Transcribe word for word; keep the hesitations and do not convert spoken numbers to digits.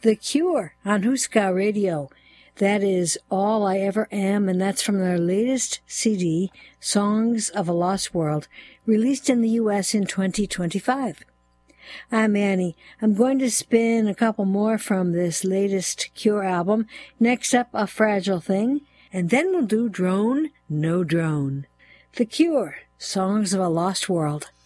The Cure on Huska Radio. That is All I Ever Am, and that's from their latest C D, Songs of a Lost World, released in the U S in twenty twenty-five. I'm Annie. I'm going to spin a couple more from this latest Cure album. Next up, A Fragile Thing, and then we'll do Drone, No Drone. The Cure, Songs of a Lost World.